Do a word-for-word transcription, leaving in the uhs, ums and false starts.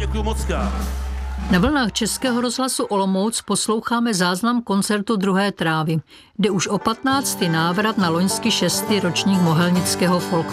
děkuji moc krát. Na vlnách Českého rozhlasu Olomouc posloucháme záznam koncertu Druhé trávy, kde už o patnáctý návrat na loňský šestý ročník mohelnického folk